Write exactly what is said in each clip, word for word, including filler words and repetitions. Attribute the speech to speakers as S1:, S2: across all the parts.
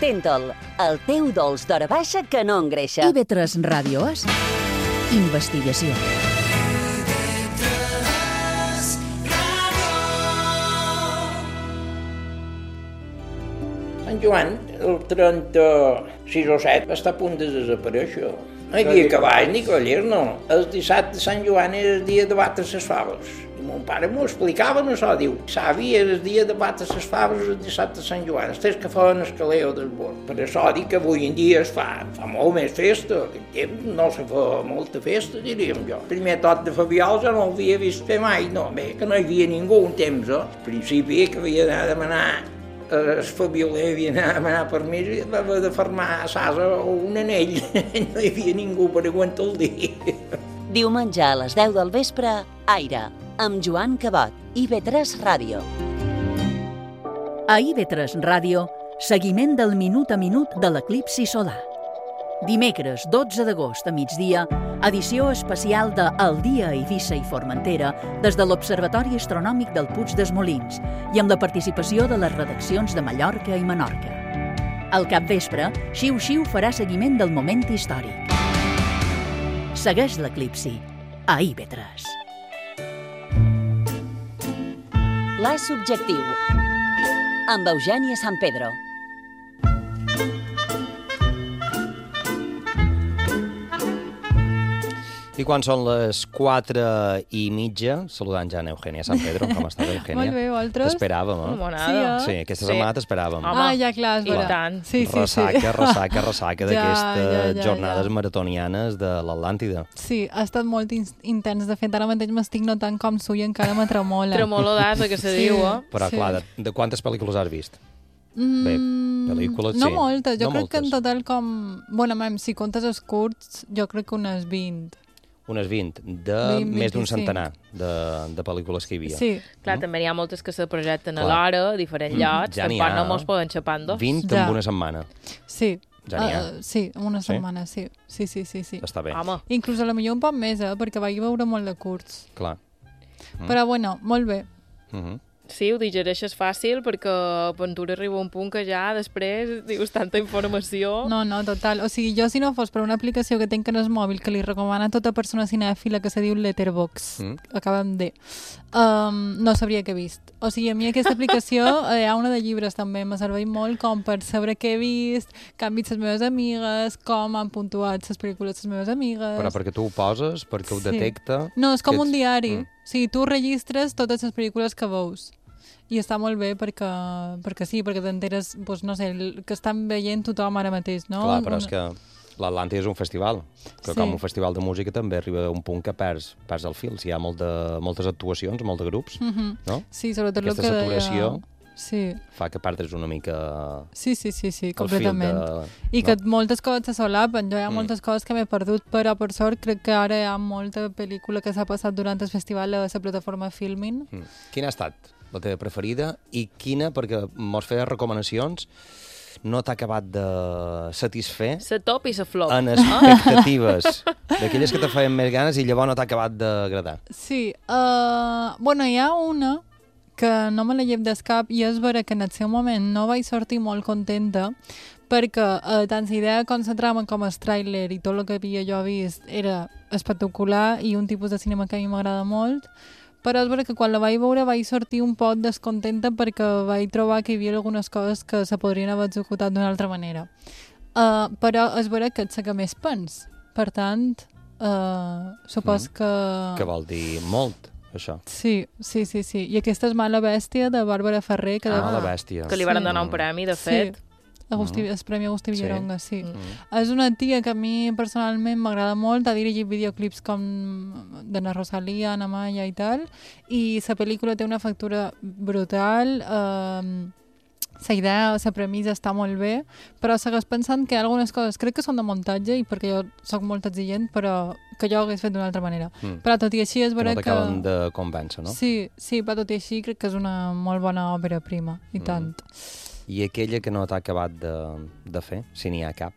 S1: Stentol, el teu dolç d'hora baixa que no engreixa.
S2: I ve tres Ràdio és investigació.
S3: Sant Joan, el trenta-sis o set, està a punt de desaparèixer. No hi havia cavalls ni cavallers, no. El dissabte de Sant Joan era el dia de batre les faves. I mon pare m'ho explicava, no això, diu, savi, era el dia de batre les faves el dissabte de Sant Joan, els tres que feien el caleo del bord. Per això dic que avui en dia es fa, fa molt més festa, aquell temps no se fa molta festa, diríem jo. El primer tot de Fabiol jo no l'havia vist fer mai, no, bé, que no hi havia ningú un temps, eh? Al principi que havia d'anar a demanar el Fabioler havia d'anar a demanar permís i va haver de fermar a Sasa un anell. No hi havia ningú per aguantar el dia.
S1: Diumenge a les deu del vespre, Aire, amb Joan Cabot, I ve tres Ràdio.
S2: A I ve tres Ràdio, seguiment del minut a minut de l'eclipsi solar. Dimecres dotze d'agost a migdia, edició especial de El dia a Eivissa i Formentera des de l'Observatori Astronòmic del Puig dels Molins i amb la participació de les redaccions de Mallorca i Menorca. Al capvespre, Xiu Xiu farà seguiment del moment històric. Segueix l'eclipsi a I ve tres.
S1: Pla subjectiu, amb Eugènia San Pedro.
S4: I quan són les quatre i mitja, saludant ja en Eugènia San Pedro. Com estàs, Eugènia?
S5: Molt bé, vosaltres?
S4: T'esperàvem, eh?
S5: Monada. Sí, eh?
S4: Sí, aquesta setmana sí. t'esperàvem.
S5: Ah, ja, clar, és
S4: clar.
S5: tant. Sí, sí,
S4: ressaca,
S5: sí.
S4: ressaca, ressaca d'aquestes
S5: ja, ja, ja,
S4: jornades
S5: ja.
S4: maratonianes de l'Atlàntida.
S5: Sí, ha estat molt in intens. De fet, ara mateix m'estic notant com suy encara me tremola.
S6: Tremolo d'asa, que se sí. diu, eh?
S4: Però,
S5: sí.
S4: clar, de, de quantes pel·lícules has vist?
S5: Mm,
S4: Bé, pel·lícules,
S5: no
S4: sí.
S5: moltes. Jo
S4: no
S5: crec
S4: moltes.
S5: que en total com... Bueno, mem, si comptes els curts, jo crec que unes vint.
S4: Unes vint, de
S5: vint,
S4: més d'un
S5: vint-i-cinc.
S4: centenar de, de pel·lícules que hi havia.
S5: Sí.
S6: Clar,
S4: Mm.
S6: també n'hi ha moltes que se projecten
S4: Clar.
S6: a l'hora, a diferents
S4: Mm,
S6: llocs,
S4: ja n'hi
S6: tampoc
S4: ha.
S6: no mos poden xapar en dos.
S4: vint
S5: Ja.
S4: en una setmana.
S5: Sí.
S4: Ja n'hi ha.
S5: Uh, sí, una
S4: Sí?
S5: setmana, sí. Sí, sí, sí, sí.
S4: Està bé.
S6: Home,
S5: Inclús a la millor un poc més, eh? Perquè vaig veure molt de curts.
S4: Clar. Mm.
S5: Però bueno, molt bé.
S4: Mm -hmm.
S6: sí, ho digereixes fàcil perquè a Ventura arriba un punt que ja després dius tanta informació.
S5: No, no, total. O sigui, jo si no fos per una aplicació que tinc en el mòbil que li recomana a tota persona cinèfila que se diu Letterboxd,
S4: Mm.
S5: acabem de... Um, no sabria què he vist. O sigui, a mi aquesta aplicació, eh, hi ha una de llibres també, me serveix molt com per saber què he vist, què han vist les meves amigues, com han puntuat les pel·lícules les meves amigues...
S4: Però perquè tu ho poses, perquè ho
S5: Sí.
S4: detecta...
S5: No, és com
S4: que
S5: un
S4: ets-
S5: diari.
S4: Mm.
S5: O sigui, tu registres totes les pel·lícules que veus. I està molt bé perquè, perquè sí, perquè t'enteres, doncs, no sé, el que estan veient tothom ara mateix, no?
S4: Clar, però és
S5: Una-
S4: que l'Atlàntida és un festival, que
S5: Sí.
S4: com un festival de música també arriba a un punt que perds, perds el fil. Si hi ha molt de, moltes actuacions, molts de grups,
S5: Mhm.
S4: no?
S5: Sí, sobretot el
S4: Aquesta
S5: que deia...
S4: saturació
S5: Sí,
S4: fa que perdres una mica
S5: sí, sí, sí, sí
S4: el fil
S5: completament.
S4: de...
S5: I que moltes coses se solapen. Jo hi ha
S4: Mm.
S5: moltes coses que m'he perdut, però per sort crec que ara hi ha molta pel·lícula que s'ha passat durant el festival a la plataforma Filmin.
S4: Mm. Quina ha estat la teva preferida i quina, perquè mos feia recomanacions, no t'ha acabat de satisfer
S6: La top i la flop.
S4: en expectatives d'aquelles que te feien més ganes i llavors no t'ha acabat d'agradar?
S5: Sí, uh, bueno, hi ha una que no me la llevo del cap i és vera que en el seu moment no vaig sortir molt contenta perquè uh, tant la idea com la trama com el tràiler i tot el que havia jo vist era espectacular i un tipus de cinema que a mi m'agrada molt, però és vera que quan la vaig veure vaig sortir un poc descontenta perquè vaig trobar que hi havia algunes coses que se podrien haver executat d'una altra manera. Uh, però és vera que és la que més pens. Per tant, uh, supos
S4: Mm.
S5: que...
S4: Que vol dir molt, això.
S5: Sí, sí, sí, sí. I aquesta és Mala Bèstia, de Bàrbara Ferrer. Que
S4: Ah,
S5: de...
S4: la bèstia.
S6: Que li van
S5: Sí.
S6: donar un premi, de fet.
S5: Sí, Agustí,
S4: Mm.
S5: el Premi Agustí
S4: Sí.
S5: Villaronga, sí.
S6: Mm.
S5: És una tia que a mi personalment m'agrada molt, ha dirigit videoclips com de na Rosalía, Ana Maya i tal, i la pel·lícula té una factura brutal, eh, la idea, la premissa està molt bé, però segueix pensant que hi ha algunes coses, crec que són de muntatge, i perquè jo sóc molt exigent, però que jo ho hagués fet d'una altra manera.
S4: Mm.
S5: Però tot i així és
S4: Que
S5: vera
S4: no
S5: que...
S4: t'acaben de convèncer, no?
S5: Sí, sí, però tot i així crec que és una molt bona òpera prima, i
S4: Mm.
S5: tant.
S4: I aquella que no t'ha acabat de, de fer, si n'hi ha cap.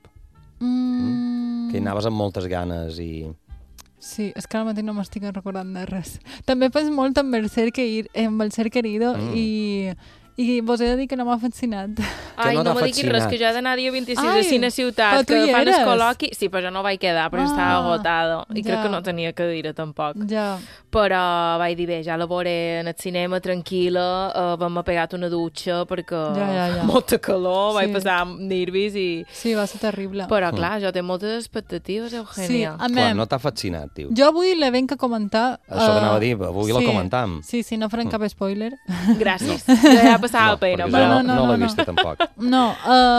S5: Mm.
S4: Que hi anaves amb moltes ganes i...
S5: Sí, és que ara mateix no m'estic recordant de res. També penso molt amb el ser, que ir, amb el ser querido
S4: Mm.
S5: i, i vos he de dir que no m'ha fascinat.
S6: Ai,
S4: no
S6: no
S4: t'ha
S6: me diguis res,
S4: fascinat?
S6: que jo he d'anar dia vint-i-sis
S5: Ai,
S6: a Cine Ciutat,
S5: però tu
S6: que
S5: hi
S6: fan el
S5: eres.
S6: col·loqui. Sí, però jo no vaig quedar, perquè
S5: Ah,
S6: estava agotada. I crec
S5: ja.
S6: que no tenia cadira, tampoc.
S5: Ja.
S6: Però vaig dir, bé, ja la veuré en el cinema tranquil·la, uh, vam pegat una dutxa perquè
S5: Ja, ja, ja.
S6: molta calor,
S5: Sí.
S6: vaig passar nervis i...
S5: Sí, va ser terrible.
S6: Però, clar, jo tinc moltes expectatives,
S5: Sí,
S6: Eugènia.
S5: a
S4: Clar,
S5: mi,
S4: no t'ha fascinat, tio.
S5: jo avui l'he ben que comentar...
S4: Això
S5: eh,
S4: t'anava a dir, avui la
S5: sí,
S4: comentam.
S5: Sí, sí, no farem cap spoiler.
S6: Gràcies. Ja passava
S4: no,
S6: pena.
S4: perquè
S6: Però...
S4: jo
S5: no, no,
S4: no,
S5: no,
S4: l'he
S5: no.
S4: vista tampoc.
S5: No,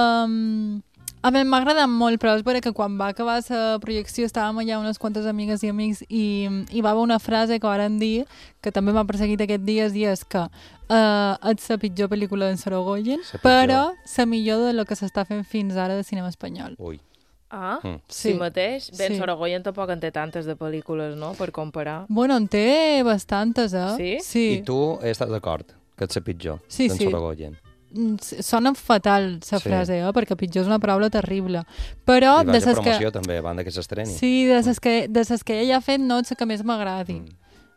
S5: um, a mi m'ha agradat molt, però és vera que quan va acabar la projecció estàvem allà unes quantes amigues i amics i hi va haver una frase que varen dir, que també m'ha perseguit aquests dies, i és que uh, és la pitjor pel·lícula d'en Sorogoyen,
S4: Sa pitjor.
S5: però la millor de lo que s'està fent fins ara de cinema espanyol.
S4: Ui.
S6: Ah,
S4: Mm.
S6: sí,
S5: Sí.
S6: mateix. Ben,
S5: Sí.
S6: Sorogoyen tampoc en té tantes de pel·lícules, no?, per comparar.
S5: Bueno, en té bastantes, eh?
S6: Sí?
S5: Sí.
S4: I tu estàs d'acord que ets la pitjor
S5: Sí,
S4: d'en
S5: sí.
S4: Sorogoyen?
S5: Mm, s- Sona fatal, la
S4: Sí.
S5: frase, eh? Perquè pitjor és una paraula terrible. Però
S4: I
S5: de
S4: vaja
S5: ses
S4: promoció
S5: que...
S4: també, a banda que s'estreni.
S5: Sí, de ses que, de ses que ella ha fet no és la que més m'agradi.
S4: Mm.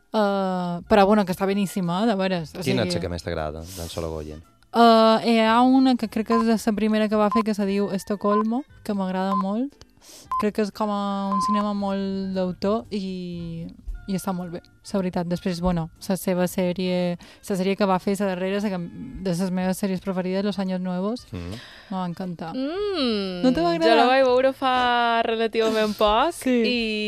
S5: Uh, però bueno, que està beníssima, de veres. O
S4: Quina
S5: sigui,
S4: és la que més t'agrada d'en Sorogoyen?
S5: Uh, hi ha una que crec que és la primera que va fer, que se diu Estocolmo, que m'agrada molt. Crec que és com a un cinema molt d'autor i, i està molt bé, la veritat. Després, bueno, la seva sèrie, la sèrie que va fer, la darrera, la que, de les meves sèries preferides, Los Años Nuevos,
S4: Mm.
S5: me va encantar.
S6: Mm,
S5: No te va agradar?
S6: Jo la vaig veure fa relativament poc
S5: Sí.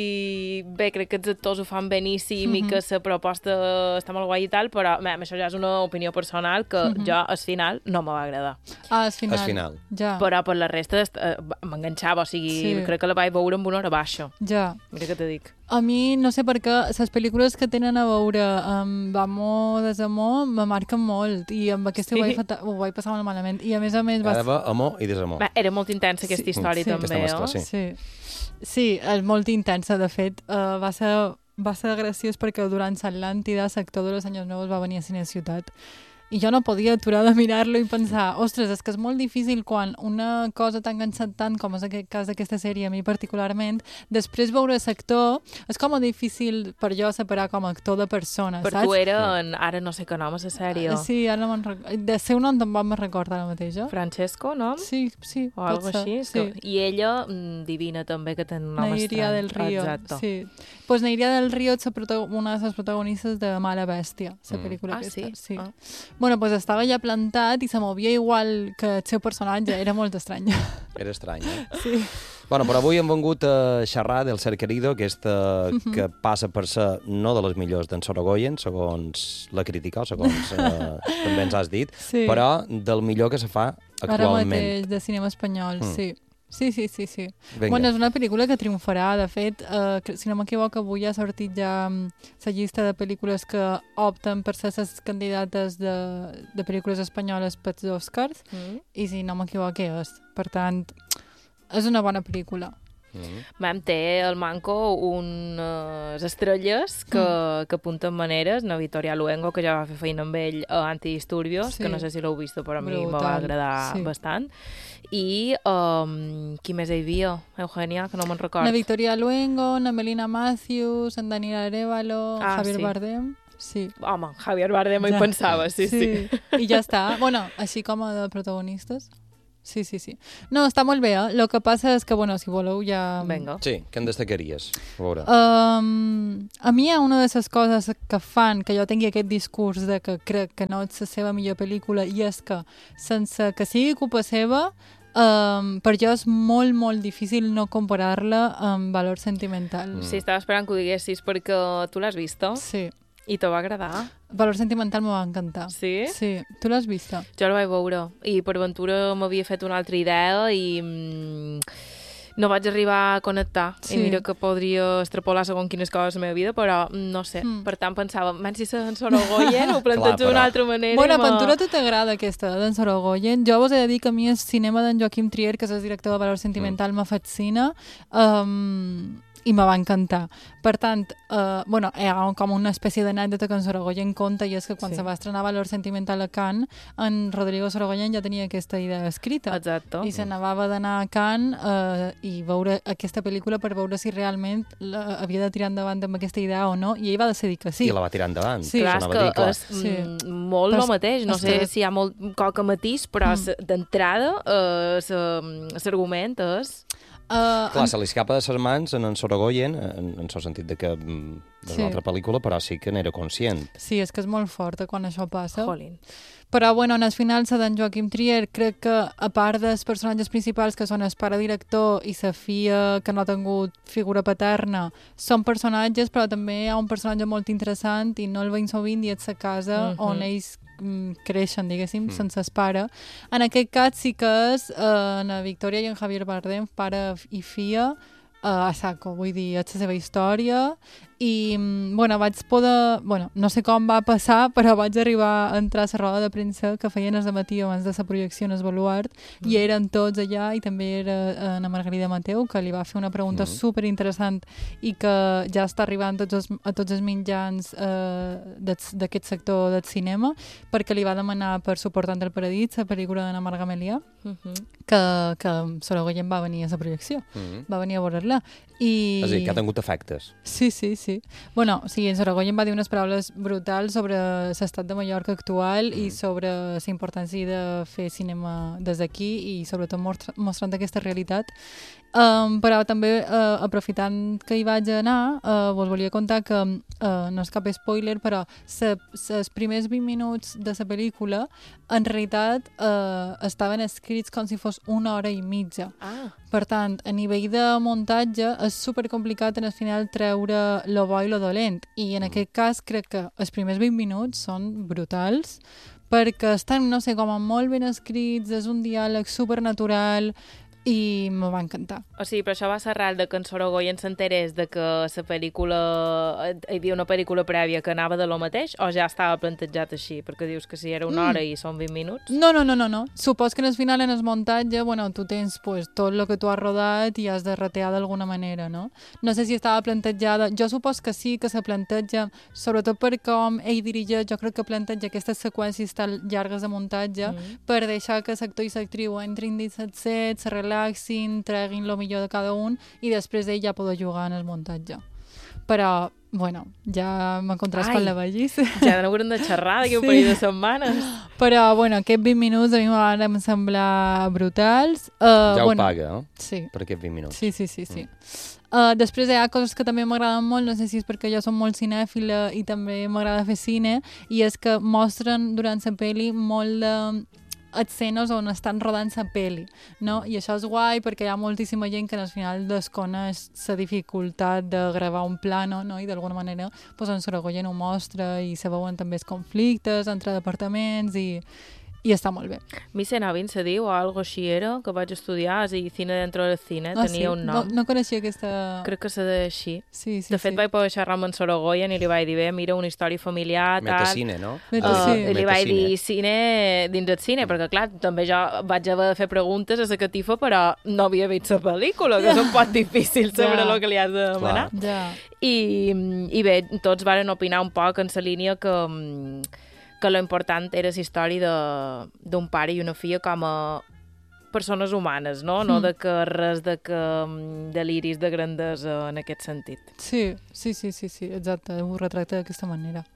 S6: i bé, crec que els actors ho fan beníssim
S5: Mhm.
S6: i que la proposta està molt guai i tal, però bé, això ja és una opinió personal que
S5: Mhm.
S6: jo, al final, no me va agradar.
S5: Ah, al final.
S4: Al final.
S5: Ja,
S6: Però per la resta est- eh, m'enganxava, o sigui,
S5: Sí.
S6: crec que la vaig veure amb una hora baixa.
S5: ja.
S6: Mira què te dic.
S5: A mi, no sé per què, les pel·lícules que tenen a veure amb amor, desamor, me marquen molt i amb aquesta
S6: Sí.
S5: ho, vaig fata, ho vaig passar molt malament. I a més a més va
S4: Ha d'haver amor i desamor.
S6: Bé, era molt intensa aquesta
S5: Sí.
S6: història
S5: Sí.
S6: també,
S4: Aquesta mescla,
S6: oh?
S4: sí.
S5: Sí, sí, és molt intensa, de fet. Uh, va ser, va ser graciós perquè durant l'Atlàntida, l'actor de Los Años Nuevos va venir a Cine Ciutat i jo no podia aturar de mirar-lo i pensar, ostres, és que és molt difícil quan una cosa t'ha enganxat tant com és aquest cas d'aquesta sèrie, a mi particularment, després veure l'actor, és com a difícil per jo separar com a actor de persona,
S6: Per
S5: saps?
S6: tu era, en, ara no sé què nom és la sèrie.
S5: Uh, sí, ara no me'n recordo. De seu nom tampoc me'n recordo ara mateix, eh?
S6: Francesco, nom?
S5: Sí, sí,
S6: O
S5: pot
S6: algo
S5: ser,
S6: així. és
S5: sí.
S6: Que... I ella, mm, divina també, que té un nom
S5: Neiria
S6: estrany.
S5: del Río,
S6: Exacto.
S5: sí. Pues Neiria del Río és la protago- una de les protagonistes de Mala Bèstia, la
S4: Mm.
S5: pel·lícula
S6: Ah,
S5: aquesta.
S6: sí?
S5: sí.
S6: Ah.
S5: Bueno, pues estava ja plantat i se movia igual que el seu personatge, era molt estrany.
S4: Era estrany, eh?
S5: Sí.
S4: Bueno, però avui hem vengut a xerrar del Ser Querido, aquesta
S5: Mhm.
S4: que passa per ser no de les millors d'en Sorogoyen, segons la crítica, o segons eh, també ens has dit,
S5: Sí.
S4: però del millor que se fa
S5: Ara
S4: actualment.
S5: mateix, de cinema espanyol,
S4: Mm.
S5: sí. Sí, sí, sí, sí.
S4: Vinga.
S5: Bueno, és una pel·lícula que triomfarà. De fet, eh, que- si no m'equivoco, avui ha sortit ja mm, la llista de pel·lícules que opten per ser les candidates de, de pel·lícules espanyoles pels Oscars,
S6: Mm.
S5: i si no m'equivoco és. Per tant, és una bona pel·lícula.
S4: Mm.
S6: Vam té el manco unes estrelles que,
S5: Mm.
S6: que apunten maneres. Na Victoria Luengo, que ja va fer feina amb ell a Antidisturbios,
S5: Sí.
S6: que no sé si l'heu vist, però a mi me va
S5: Brutal,
S6: agradar
S5: sí.
S6: bastant. I um, qui més hi havia? Eugènia, que no me'n recordo.
S5: Na Victoria Luengo, na Melina Matthews, en Daniel Arévalo,
S6: Ah,
S5: Javier
S6: sí.
S5: Bardem... Sí.
S6: Home, Javier Bardem hi
S5: Ja.
S6: pensava, sí, sí.
S5: I ja està. Bueno, així com a de protagonistes. Sí, sí, sí. No, està molt bé, eh? El que passa és que, bueno, si voleu ja...
S6: Vinga.
S4: Sí, què en destacaries? A veure.
S5: Um, a mi hi ha una de les coses que fan que jo tingui aquest discurs de que crec que no és la seva millor pel·lícula, i és que sense que sigui culpa seva, um, per jo és molt, molt difícil no comparar-la amb valor sentimental.
S4: Mm.
S6: Sí, estava esperant que ho diguessis perquè tu l'has vista
S5: Sí.
S6: i te va agradar.
S5: Valor sentimental me va encantar.
S6: Sí?
S5: Sí. Tu l'has vista?
S6: Jo la vaig veure i per ventura m'havia fet una altra idea i mm, no vaig arribar a connectar.
S5: Sí.
S6: I mira que podria extrapolar segons quines coses de la meva vida, però mm, no sé.
S5: Mm.
S6: Per tant, pensava, menys si en Sorogoyen ho plantejo
S4: Clar, però-
S6: d'una altra manera.
S5: Bueno,
S6: i me-
S5: Aventura, a tu t'agrada aquesta d'en Sorogoyen. Jo vos he de dir que a mi el cinema d'en Joaquim Trier, que és el director de Valor Sentimental,
S6: Mm.
S5: me fascina. Um, i me va encantar. Per tant, eh, bueno, hi ha com una espècie d'anècdota que en Sorogoyen conta, i és que quan
S6: Sí.
S5: se va estrenar Valor Sentimental a Cannes, en Rodrigo Sorogoyen ja tenia aquesta idea escrita.
S6: Exacte.
S5: I se n'avava d'anar a Cannes eh, i veure aquesta pel·lícula per veure si realment la, havia de tirar endavant amb aquesta idea o no, i ell va decidir que sí.
S4: I la va tirar endavant.
S5: Sí.
S6: Clar,
S4: Això
S6: és
S4: anava a dir,
S6: que
S4: clar.
S6: és
S5: Sí.
S6: mm, molt
S5: Però
S6: el mateix. No
S5: és
S6: sé
S5: que-
S6: si hi ha molt coca matís, però
S5: Mm.
S6: d'entrada eh, l'argument és...
S5: Uh,
S4: Clar, se li escapa de ses mans en en Sorogoyen, en, en el sentit de que mm, és
S5: Sí.
S4: una altra pel·lícula, però sí que n'era conscient.
S5: Sí, és que és molt forta quan això passa.
S6: Jolín.
S5: Però, bueno, en el final, la d'en Joaquim Trier, crec que, a part dels personatges principals, que són el pare director i la filla, que no ha tingut figura paterna, són personatges, però també hi ha un personatge molt interessant i no el veiem sovint, i és la casa
S6: Mhm.
S5: on ells mm, creixen, diguéssim, mm. sense el pare. En aquest cas sí que és eh, en la Victòria i en Javier Bardem, pare i filla, eh, a saco, vull dir, és la seva història. I, mm, bueno, vaig poder... Bueno, no sé com va passar, però vaig arribar a entrar a la roda de premsa que feien el matí abans de la projecció en el Baluart, mm. i eren tots allà, i també era Ana Margarida Mateu, que li va fer una pregunta mm. superinteressant i que ja està arribant a tots els, a tots els mitjans eh, d'aquest sector del cinema, perquè li va demanar per Suportant el Paradís, la pel·lícula d'Anna Marga Melià,
S6: Uh -huh.
S5: que, que Sorogoyen va venir a la projecció,
S4: Mm -hmm.
S5: va venir a veure-la. I...
S4: És a dir, que ha tingut efectes.
S5: Sí, sí, sí. Bueno, sí, en Sorogoyen va dir unes paraules brutals sobre l'estat de Mallorca actual mm. i sobre la importància de fer cinema des d'aquí i sobretot mostra, mostrant aquesta realitat. Um, però també, uh, aprofitant que hi vaig anar, uh, vos volia contar que, uh, no és cap spoiler, però els primers vint minuts de la pel·lícula en realitat uh, estaven escrits com si fos una hora i mitja.
S6: Ah.
S5: Per tant, a nivell de muntatge és supercomplicat en el final treure lo bo i lo dolent, i en mm. aquest cas crec que els primers vint minuts són brutals perquè estan, no sé, com molt ben escrits, és un diàleg supernatural i me va encantar.
S6: O sigui, però això va ser arrel de que en Sorogoyen s'enterés de que la pel·lícula... hi havia una pel·lícula prèvia que anava de lo mateix, o ja estava plantejat així? Perquè dius que si era una hora mm. i són vint minuts...
S5: No, no, no, no, no. Supos que en el final, en el muntatge, bueno, tu tens pues, tot el que tu has rodat i has de retear d'alguna manera, no? No sé si estava plantejada... Jo supos que sí, que se planteja, sobretot per com ell dirigeix, jo crec que planteja aquestes seqüències tan llargues de muntatge mm. per deixar que l'actor i l'actriu entrin dins el set, se relaxin, treguin el millor de cada un i després ell ja poder jugar en el muntatge. Però, bueno, ja m'encontràs quan la vegis.
S6: Ja n'haurem de xerrar d'aquí un sí. parell de setmanes.
S5: Però, bueno, aquests vint minuts a mi m'han semblat brutals. Uh,
S4: ja
S5: bueno,
S4: ho paga, no?
S5: Sí.
S4: Per aquests vint minuts.
S5: Sí, sí, sí, sí. Mm. Uh, després hi ha coses que també m'agraden molt, no sé si és perquè jo som molt cinèfila i també m'agrada fer cine, i és que mostren durant la pel·li molt de escenes on estan rodant la pel·li, no? I això és guai perquè hi ha moltíssima gent que al final desconeix la dificultat de gravar un plano, no? I d'alguna manera pues, en Sorogoyen ho mostra i se veuen també els conflictes entre departaments i, i està molt bé.
S6: Mi Senavin se diu, o algo així era, que vaig estudiar, és a dir, cine dentro del cine,
S5: ah,
S6: tenia
S5: sí?
S6: un nom.
S5: No, no coneixia aquesta...
S6: Crec que se deia així.
S5: Sí, sí,
S6: de fet,
S5: sí.
S6: vaig poder xerrar amb en Sorogoyen i li vaig dir, bé, mira, una història familiar, tal...
S4: Metacine, no?
S5: Metacine.
S6: Uh, li vaig dir cine dins del cine, perquè, clar, també jo vaig haver de fer preguntes a la catifa, però no havia vist la pel·lícula, que és un poc difícil saber el que li has de demanar.
S5: Ja.
S6: I, I bé, tots varen opinar un poc en la línia que... que lo important era la història d'un pare i una filla com a persones humanes, no? No de que res de que deliris de grandesa en aquest sentit.
S5: Sí, sí, sí, sí, sí, exacte, ho retracta d'aquesta manera.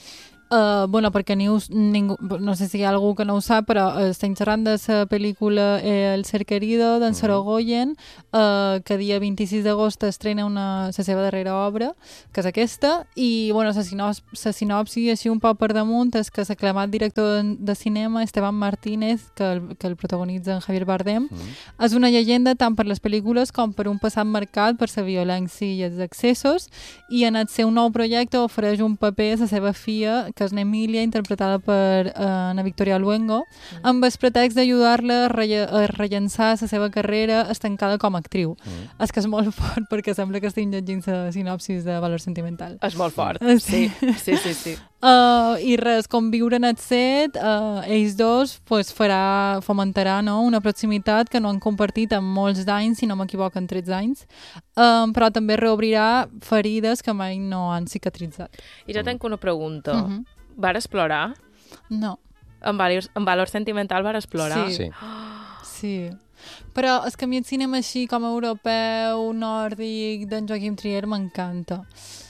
S5: Uh, bueno, perquè ni us, ningú, no sé si hi ha algú que no ho sap, però uh, estem xerrant de la pel·lícula eh, El ser querido d'en Sorogoyen, uh, que dia vint-i-sis d'agost estrena una, la seva darrera obra, que és aquesta, i bueno, la sinopsi, la sinopsi així un poc per damunt és que l'aclamat director de, de cinema Esteban Martínez, que el, que el protagonitza en Javier Bardem, mm. és una llegenda tant per les pel·lícules com per un passat marcat per la violència i els excessos, i en el seu nou projecte ofereix un paper a la seva filla que és n'Emília, interpretada per uh, na Victoria Luengo, mm. amb el pretext d'ajudar-la a, re a rellençar la seva carrera estancada com a actriu. Mm. És que és molt fort, perquè sembla que estic llegint la sinopsis de Valor Sentimental.
S6: És molt fort,
S5: uh,
S6: sí, sí, sí. sí.
S5: Uh, I res, com viure en el set, uh, ells dos pues, farà, fomentarà no? una proximitat que no han compartit en molts d'anys, si no m'equivoco, en tretze anys, um, però també reobrirà ferides que mai no han cicatritzat.
S6: I jo tenc una pregunta.
S5: Uh -huh.
S6: Vas explorar?
S5: No.
S6: En valor, en valor sentimental vas explorar?
S5: Sí.
S4: Sí.
S5: Sí. Però és que a mi el cinema així com europeu, nòrdic, d'en Joaquim Trier m'encanta.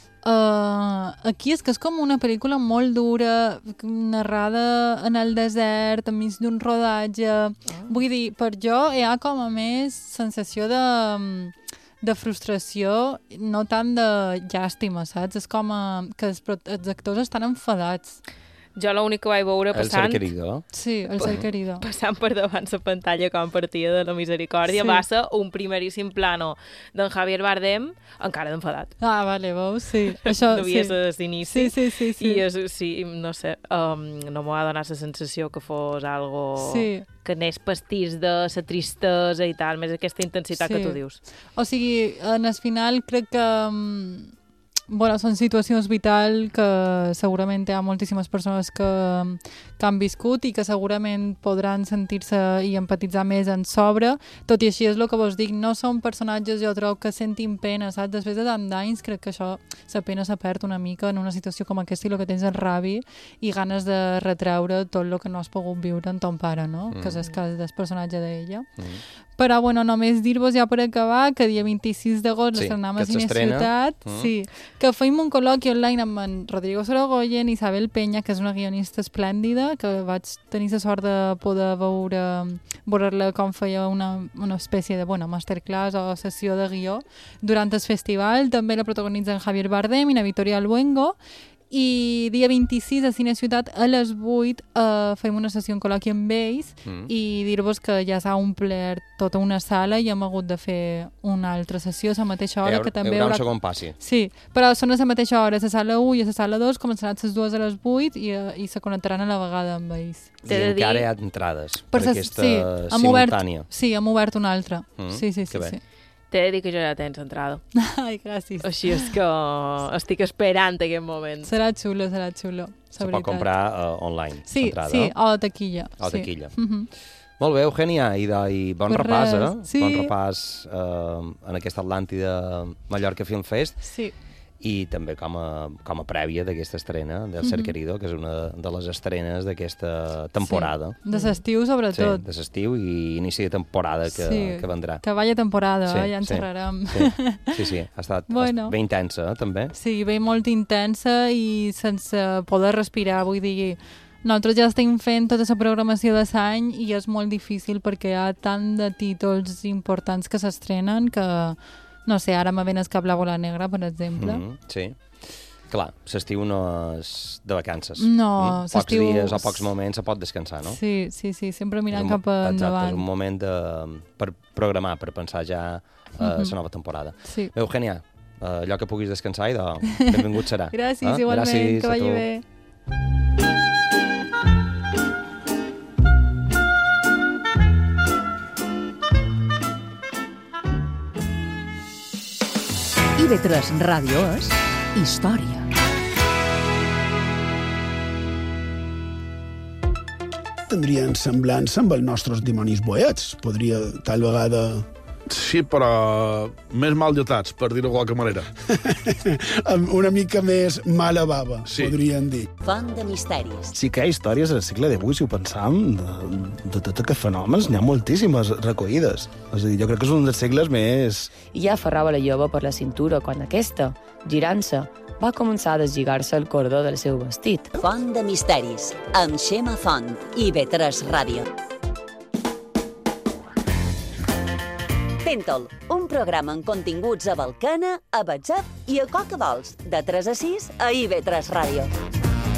S5: Uh, aquí és que és com una pel·lícula molt dura, narrada en el desert, enmig d'un rodatge. Oh. Vull dir, per jo hi ha com a més sensació de, de frustració, no tant de llàstima, saps? És com a, que els, els actors estan enfadats.
S6: Jo l'únic que vaig veure passant...
S4: El ser querido.
S5: Sí, el ser querido.
S6: Passant per davant la pantalla com partia de la misericòrdia, sí. Va ser un primeríssim plano d'en Javier Bardem, encara d'enfadat.
S5: Ah, vale, veus? Sí. Això,
S6: no havia
S5: sí.
S6: ses inicis.
S5: Sí, sí, sí. sí.
S6: I és, sí, no sé, um, no m'ho va donar la sensació que fos algo...
S5: Sí.
S6: que anés pastís de la tristesa i tal, més aquesta intensitat
S5: sí.
S6: que tu dius.
S5: O sigui, en el final crec que... Um, bueno, són situacions vitals que segurament hi ha moltíssimes persones que, que han viscut i que segurament podran sentir-se i empatitzar més en sobre. Tot i així és el que vos dic, no són personatges, jo trobo, que sentin pena, saps? Després de tant d'anys crec que això, la pena s'ha perd una mica en una situació com aquesta i el que tens és rabi i ganes de retreure tot el que no has pogut viure en ton pare, no? Mm. Que és el cas del personatge d'ella. Mm. Però, bueno, només dir-vos ja per acabar que dia vint-i-sis d'agost
S4: sí,
S5: estrenem a Cine Ciutat.
S4: Mm.
S5: Sí, que feim un col·loqui online amb en Rodrigo Sorogoyen i Isabel Peña, que és una guionista esplèndida, que vaig tenir la sort de poder veure, veure-la com feia una, una espècie de bueno, masterclass o sessió de guió durant el festival. També la protagonitzen Javier Bardem i na Victoria Luengo. I dia vint-i-sis a Cine Ciutat a les vuit uh, fem una sessió en col·loqui amb ells mm. i dir-vos que ja s'ha omplert tota una sala i hem hagut de fer una altra sessió a la mateixa hora.
S4: Hi haurà,
S5: que també
S4: hi haurà un
S5: haurà...
S4: segon passi.
S5: Sí, però són a la mateixa hora, a la sala u i a la sala dos, començaran les dues a les vuit i, uh, i se connectaran a la vegada amb ells.
S4: I encara dir... hi ha entrades per, per aquesta
S5: sí,
S4: simultània.
S5: Obert, sí, hem obert una altra.
S4: Mm,
S5: sí, sí, sí. sí.
S6: T'he de dir que jo ja tens entrada.
S5: Ai, gràcies.
S6: Així és que estic esperant aquest moment.
S5: Serà xulo, serà xulo.
S4: Se pot comprar uh, online,
S5: sí,
S4: entrada.
S5: Sí, o a taquilla.
S4: O a taquilla.
S5: Sí. Mm-hmm.
S4: Molt bé, Eugènia, i, de, i bon
S5: per
S4: repàs,
S5: res.
S4: eh?
S5: Sí.
S4: Bon repàs uh, en aquesta Atlàntida Mallorca Film Fest.
S5: Sí.
S4: I també com a, com a prèvia d'aquesta estrena del Ser Querido, que és una de les estrenes d'aquesta temporada.
S5: Sí. De l'estiu, sobretot.
S4: Sí, de l'estiu i inici de temporada que,
S5: sí.
S4: que vendrà.
S5: Que vaya temporada,
S4: sí,
S5: eh? Ja en
S4: sí.
S5: xerrarem.
S4: Sí, sí, sí. Ha estat
S5: bueno.
S4: ben intensa, eh, també.
S5: Sí, ben molt intensa i sense poder respirar, vull dir... Nosaltres ja estem fent tota la programació de l'any i és molt difícil perquè hi ha tant de títols importants que s'estrenen que... No sé, ara me ven el cap la bola negra, per exemple.
S4: Mm -hmm, sí. Clar, l'estiu no és de vacances.
S5: No,
S4: mm?
S5: Pocs
S4: dies o pocs moments se pot descansar, no?
S5: Sí, sí, sí, sempre mirant
S4: un,
S5: cap endavant.
S4: Exacte, és un moment de, per programar, per pensar ja uh, la mm-hmm. nova temporada.
S5: Sí.
S4: Eugènia, uh, allò que puguis descansar i de benvingut serà.
S5: Gràcies,
S4: eh?
S5: igualment,
S4: Gràcies
S5: que vagi bé.
S2: I V tres Ràdio és història.
S7: Tindrien semblança amb els nostres dimonis boets. Podria, tal vegada...
S8: Sí, però més mal dotats, per dir-ho de qualque manera.
S7: Una mica més mala bava, sí. Podríem dir.
S1: Font de misteris.
S9: Sí que hi ha històries al segle divuit, si ho pensam, de, de tots aquests fenòmens, n'hi ha moltíssimes recollides. És a dir, jo crec que és un dels segles més...
S10: I ja aferrava la jove per la cintura quan aquesta, girant-se, va començar a deslligar-se el cordó del seu vestit.
S1: Font de misteris, amb Xema Font i V tres Ràdio. Fent-el, un programa amb continguts a Balcana, a WhatsApp i a Coca Dols, de tres a sis a I V tres Ràdio.